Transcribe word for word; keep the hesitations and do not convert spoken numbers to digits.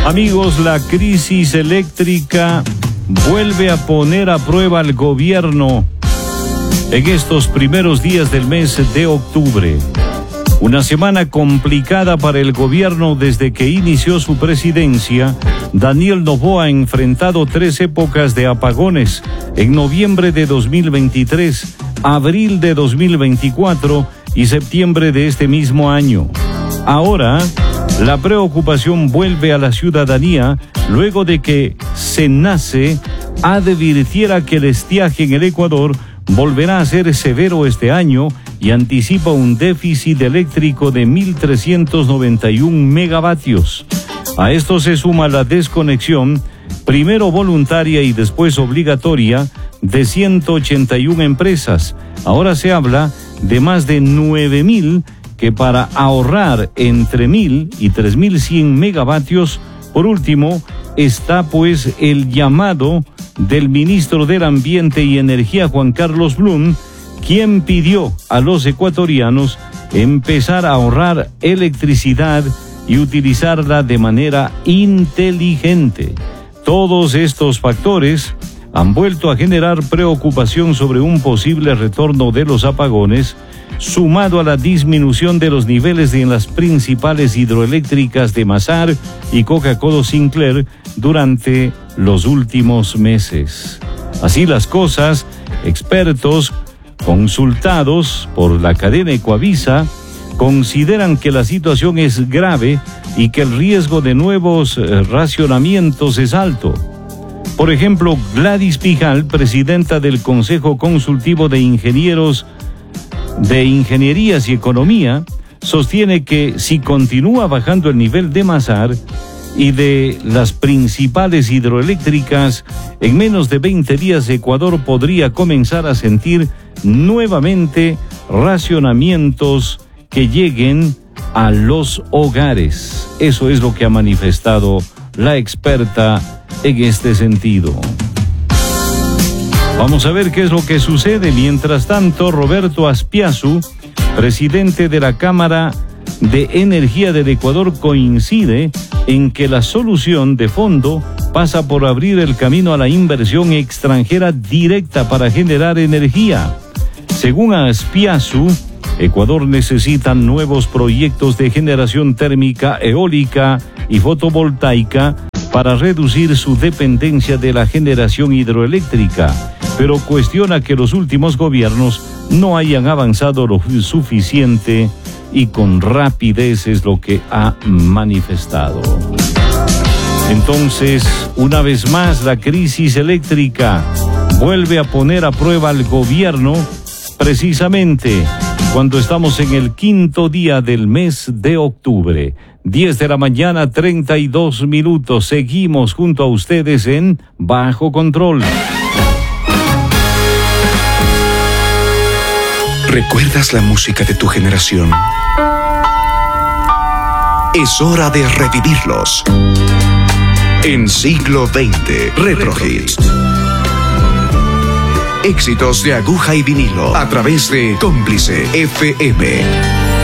Amigos, la crisis eléctrica vuelve a poner a prueba al gobierno en estos primeros días del mes de octubre. Una semana complicada para el gobierno desde que inició su presidencia. Daniel Noboa ha enfrentado tres épocas de apagones: en noviembre de dos mil veintitrés, abril de dos mil veinticuatro y septiembre de este mismo año. Ahora, la preocupación vuelve a la ciudadanía luego de que SENACE advirtiera que el estiaje en el Ecuador volverá a ser severo este año y anticipa un déficit eléctrico de mil trescientos noventa y un megavatios. A esto se suma la desconexión, primero voluntaria y después obligatoria, de ciento ochenta y una empresas. Ahora se habla de más de nueve mil que, para ahorrar entre mil y tres mil cien megavatios. Por último, está pues el llamado del ministro del Ambiente y Energía, Juan Carlos Blum, quien pidió a los ecuatorianos empezar a ahorrar electricidad y utilizarla de manera inteligente. Todos estos factores han vuelto a generar preocupación sobre un posible retorno de los apagones, sumado a la disminución de los niveles en las principales hidroeléctricas de Masar y Coca-Cola Sinclair durante los últimos meses. Así las cosas, expertos consultados por la cadena Ecuavisa consideran que la situación es grave y que el riesgo de nuevos eh, racionamientos es alto. Por ejemplo, Gladys Pijal, presidenta del Consejo Consultivo de Ingenieros de Ingenierías y Economía, sostiene que si continúa bajando el nivel de Masar y de las principales hidroeléctricas, en menos de veinte días Ecuador podría comenzar a sentir nuevamente racionamientos que lleguen a los hogares. Eso es lo que ha manifestado la experta en este sentido. Vamos a ver qué es lo que sucede. Mientras tanto, Roberto Aspiazu, presidente de la Cámara de Energía del Ecuador, coincide en que la solución de fondo pasa por abrir el camino a la inversión extranjera directa para generar energía. Según Aspiazu, Ecuador necesita nuevos proyectos de generación térmica, eólica y fotovoltaica para reducir su dependencia de la generación hidroeléctrica, pero cuestiona que los últimos gobiernos no hayan avanzado lo suficiente y con rapidez, es lo que ha manifestado. Entonces, una vez más, la crisis eléctrica vuelve a poner a prueba al gobierno, precisamente cuando estamos en el quinto día del mes de octubre. diez de la mañana, treinta y dos minutos. Seguimos junto a ustedes en Bajo Control. ¿Recuerdas la música de tu generación? Es hora de revivirlos. En Siglo veinte, Retro Hits. Éxitos de aguja y vinilo a través de Cómplice F M.